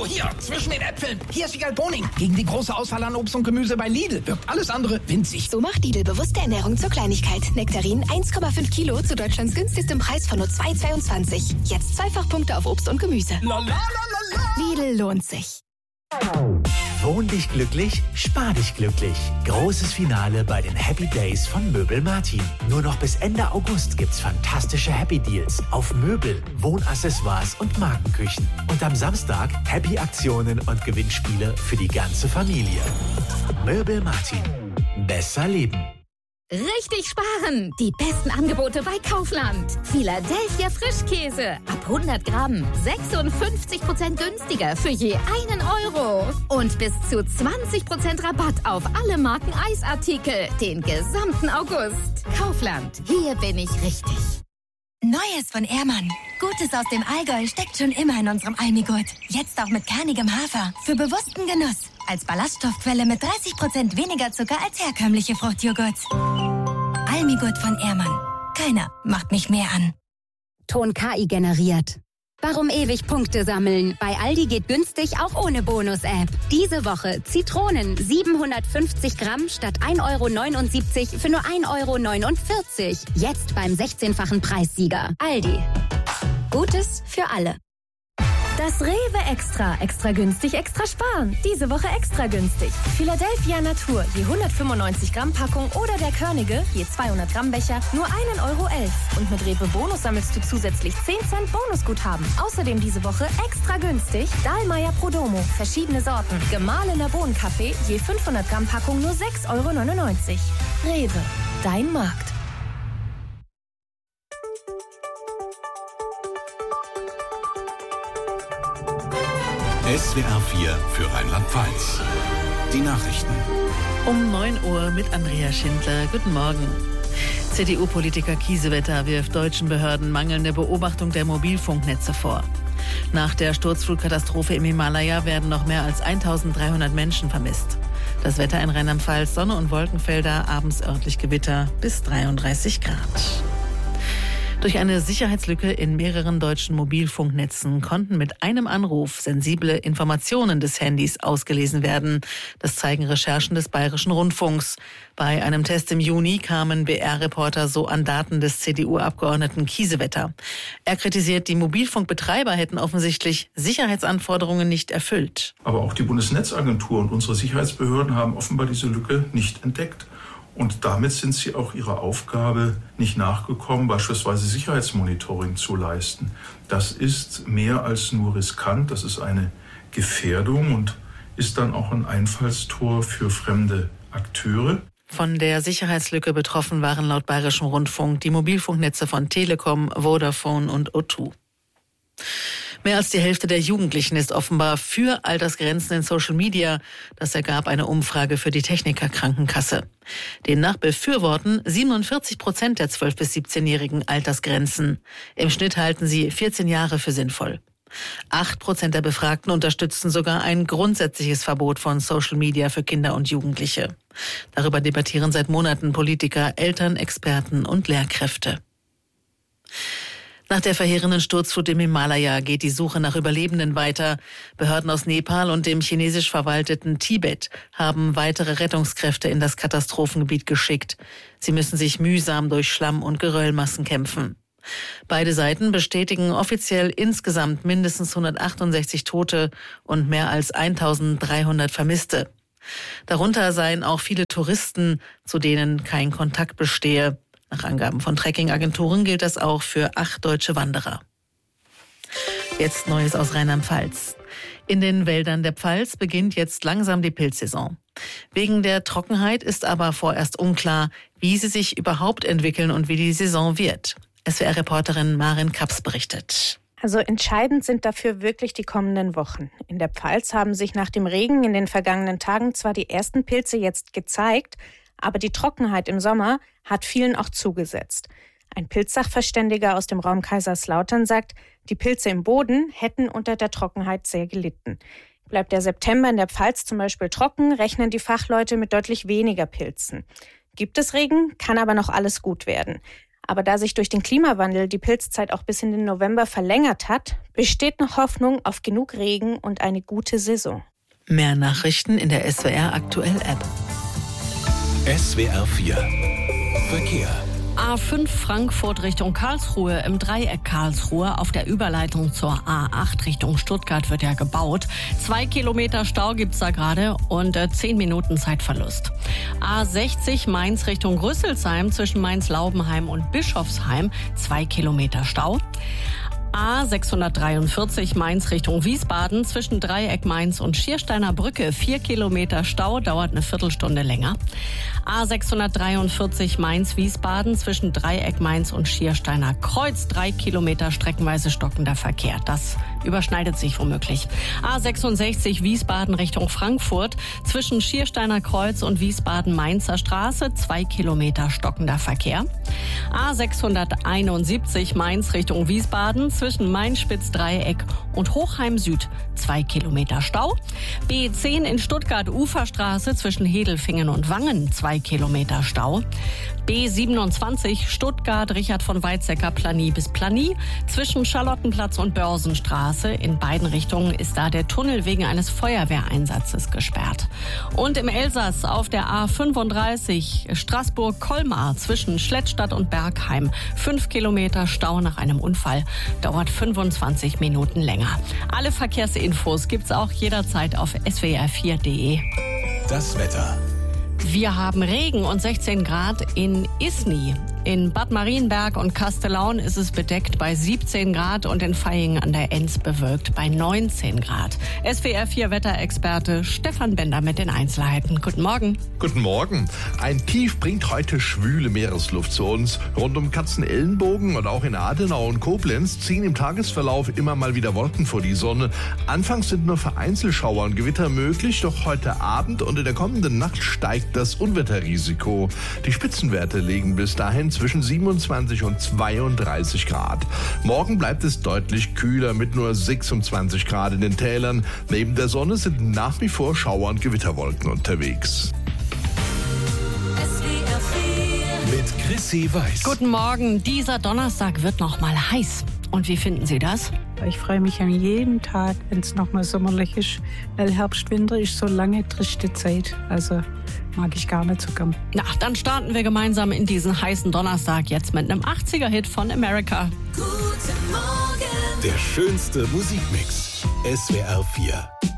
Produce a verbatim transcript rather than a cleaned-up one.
hier, zwischen den Äpfeln. Hier ist Wiegald Boning. Gegen die große Auswahl an Obst und Gemüse bei Lidl wirkt alles andere winzig. So macht Lidl bewusste Ernährung zur Kleinigkeit. Nektarin eins Komma fünf Kilo zu Deutschlands günstigstem Preis von nur zwei Komma zweiundzwanzig. Jetzt Zweifachpunkte auf Obst und Gemüse. La, la, la, la, la. Lidl lohnt sich. Wohn dich glücklich, spar dich glücklich. Großes Finale bei den Happy Days von Möbel Martin. Nur noch bis Ende August gibt's fantastische Happy Deals auf Möbel, Wohnaccessoires und Markenküchen. Und am Samstag Happy Aktionen und Gewinnspiele für die ganze Familie. Möbel Martin. Besser leben. Richtig sparen! Die besten Angebote bei Kaufland. Philadelphia Frischkäse. Ab hundert Gramm. sechsundfünfzig Prozent günstiger für je einen Euro. Und bis zu zwanzig Prozent Rabatt auf alle Marken Eisartikel. Den gesamten August. Kaufland. Hier bin ich richtig. Neues von Ehrmann. Gutes aus dem Allgäu steckt schon immer in unserem Almigurt. Jetzt auch mit kernigem Hafer. Für bewussten Genuss. Als Ballaststoffquelle mit dreißig Prozent weniger Zucker als herkömmliche Fruchtjoghurt. Almigurt von Ehrmann. Keiner macht mich mehr an. Ton K I generiert. Warum ewig Punkte sammeln? Bei Aldi geht günstig auch ohne Bonus-App. Diese Woche Zitronen siebenhundertfünfzig Gramm statt ein Euro neunundsiebzig für nur ein Euro neunundvierzig. Jetzt beim sechzehnfachen Preissieger. Aldi. Gutes für alle. Das Rewe Extra. Extra günstig, extra sparen. Diese Woche extra günstig. Philadelphia Natur, je hundertfünfundneunzig Gramm Packung oder der Körnige, je zweihundert Gramm Becher, nur ein Euro elf. Und mit Rewe Bonus sammelst du zusätzlich zehn Cent Bonusguthaben. Außerdem diese Woche extra günstig Dahlmeier Prodomo, verschiedene Sorten. Gemahlener Bohnenkaffee, je fünfhundert Gramm Packung nur sechs Euro neunundneunzig. Rewe, dein Markt. S W R vier für Rheinland-Pfalz. Die Nachrichten. Um neun Uhr mit Andrea Schindler. Guten Morgen. C D U-Politiker Kiesewetter wirft deutschen Behörden mangelnde Beobachtung der Mobilfunknetze vor. Nach der Sturzflutkatastrophe im Himalaya werden noch mehr als eintausenddreihundert Menschen vermisst. Das Wetter in Rheinland-Pfalz, Sonne und Wolkenfelder, abends örtlich Gewitter bis dreiunddreißig Grad. Durch eine Sicherheitslücke in mehreren deutschen Mobilfunknetzen konnten mit einem Anruf sensible Informationen des Handys ausgelesen werden. Das zeigen Recherchen des Bayerischen Rundfunks. Bei einem Test im Juni kamen B R-Reporter so an Daten des C D U-Abgeordneten Kiesewetter. Er kritisiert, die Mobilfunkbetreiber hätten offensichtlich Sicherheitsanforderungen nicht erfüllt. Aber auch die Bundesnetzagentur und unsere Sicherheitsbehörden haben offenbar diese Lücke nicht entdeckt. Und damit sind sie auch ihrer Aufgabe nicht nachgekommen, beispielsweise Sicherheitsmonitoring zu leisten. Das ist mehr als nur riskant, das ist eine Gefährdung und ist dann auch ein Einfallstor für fremde Akteure. Von der Sicherheitslücke betroffen waren laut Bayerischem Rundfunk die Mobilfunknetze von Telekom, Vodafone und O zwei. Mehr als die Hälfte der Jugendlichen ist offenbar für Altersgrenzen in Social Media. Das ergab eine Umfrage für die Techniker-Krankenkasse. Demnach befürworten siebenundvierzig Prozent der zwölf- bis siebzehnjährigen Altersgrenzen. Im Schnitt halten sie vierzehn Jahre für sinnvoll. Acht Prozent der Befragten unterstützen sogar ein grundsätzliches Verbot von Social Media für Kinder und Jugendliche. Darüber debattieren seit Monaten Politiker, Eltern, Experten und Lehrkräfte. Nach der verheerenden Sturzflut im Himalaya geht die Suche nach Überlebenden weiter. Behörden aus Nepal und dem chinesisch verwalteten Tibet haben weitere Rettungskräfte in das Katastrophengebiet geschickt. Sie müssen sich mühsam durch Schlamm- und Geröllmassen kämpfen. Beide Seiten bestätigen offiziell insgesamt mindestens hundertachtundsechzig Tote und mehr als eintausenddreihundert Vermisste. Darunter seien auch viele Touristen, zu denen kein Kontakt bestehe. Nach Angaben von Trekkingagenturen gilt das auch für acht deutsche Wanderer. Jetzt Neues aus Rheinland-Pfalz. In den Wäldern der Pfalz beginnt jetzt langsam die Pilzsaison. Wegen der Trockenheit ist aber vorerst unklar, wie sie sich überhaupt entwickeln und wie die Saison wird. S W R-Reporterin Marin Kaps berichtet. Also entscheidend sind dafür wirklich die kommenden Wochen. In der Pfalz haben sich nach dem Regen in den vergangenen Tagen zwar die ersten Pilze jetzt gezeigt, aber die Trockenheit im Sommer hat vielen auch zugesetzt. Ein Pilzsachverständiger aus dem Raum Kaiserslautern sagt, die Pilze im Boden hätten unter der Trockenheit sehr gelitten. Bleibt der September in der Pfalz zum Beispiel trocken, rechnen die Fachleute mit deutlich weniger Pilzen. Gibt es Regen, kann aber noch alles gut werden. Aber da sich durch den Klimawandel die Pilzzeit auch bis in den November verlängert hat, besteht noch Hoffnung auf genug Regen und eine gute Saison. Mehr Nachrichten in der S W R Aktuell App. S W R vier Verkehr. A fünf Frankfurt Richtung Karlsruhe im Dreieck Karlsruhe auf der Überleitung zur A acht Richtung Stuttgart wird ja gebaut. Zwei Kilometer Stau gibt's da gerade und äh, zehn Minuten Zeitverlust. A sechzig Mainz Richtung Rüsselsheim zwischen Mainz-Laubenheim und Bischofsheim. Zwei Kilometer Stau. A sechshundertdreiundvierzig Mainz Richtung Wiesbaden zwischen Dreieck Mainz und Schiersteiner Brücke. Vier Kilometer Stau, dauert eine Viertelstunde länger. A sechshundertdreiundvierzig Mainz Wiesbaden zwischen Dreieck Mainz und Schiersteiner Kreuz. Drei Kilometer streckenweise stockender Verkehr. Das überschneidet sich womöglich. A sechsundsechzig Wiesbaden Richtung Frankfurt zwischen Schiersteiner Kreuz und Wiesbaden-Mainzer Straße. Zwei Kilometer stockender Verkehr. A sechshunderteinundsiebzig Mainz Richtung Wiesbaden zwischen Main-Spitz-Dreieck und Hochheim Süd. Zwei Kilometer Stau. B zehn in Stuttgart Uferstraße zwischen Hedelfingen und Wangen. Zwei Kilometer Stau. B siebenundzwanzig Stuttgart Richard von Weizsäcker Planie bis Planie. Zwischen Charlottenplatz und Börsenstraße. In beiden Richtungen ist da der Tunnel wegen eines Feuerwehreinsatzes gesperrt. Und im Elsass auf der A fünfunddreißig Straßburg-Colmar zwischen Schlettstadt und Bergheim. Fünf Kilometer Stau nach einem Unfall. Dauert fünfundzwanzig Minuten länger. Alle Verkehrsinfos gibt's auch jederzeit auf s w r vier punkt d e. Das Wetter. Wir haben Regen und sechzehn Grad in Isny. In Bad Marienberg und Kastellaun ist es bedeckt bei siebzehn Grad und in Vaihingen an der Enz bewölkt bei neunzehn Grad. S W R vier Wetterexperte Stefan Bender mit den Einzelheiten. Guten Morgen. Guten Morgen. Ein Tief bringt heute schwüle Meeresluft zu uns. Rund um Katzenelnbogen und auch in Adenau und Koblenz ziehen im Tagesverlauf immer mal wieder Wolken vor die Sonne. Anfangs sind nur vereinzelt Schauer und Gewitter möglich, doch heute Abend und in der kommenden Nacht steigt das Unwetterrisiko. Die Spitzenwerte liegen bis dahin zwischen siebenundzwanzig und zweiunddreißig Grad. Morgen bleibt es deutlich kühler mit nur sechsundzwanzig Grad in den Tälern. Neben der Sonne sind nach wie vor Schauer- und Gewitterwolken unterwegs. Mit Chrissy Weiß. Guten Morgen. Dieser Donnerstag wird noch mal heiß. Und wie finden Sie das? Ich freue mich an jedem Tag, wenn es noch mal sommerlich ist, weil Herbst, Winter ist so lange triste Zeit. Also mag ich gar nicht so gern. Na, dann starten wir gemeinsam in diesen heißen Donnerstag jetzt mit einem achtziger-Hit von America. Guten Morgen. Der schönste Musikmix. S W R vier.